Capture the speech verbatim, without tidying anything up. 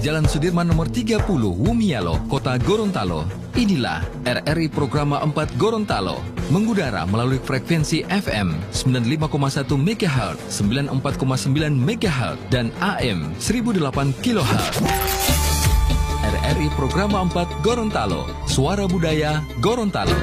Jalan Sudirman nomor tiga puluh, Wumialo, Kota Gorontalo. Inilah R R I Programa empat Gorontalo, mengudara melalui frekuensi F M sembilan puluh lima koma satu megahertz, sembilan puluh empat koma sembilan megahertz, dan A M seribu delapan kilohertz. R R I Programa empat Gorontalo, suara budaya Gorontalo.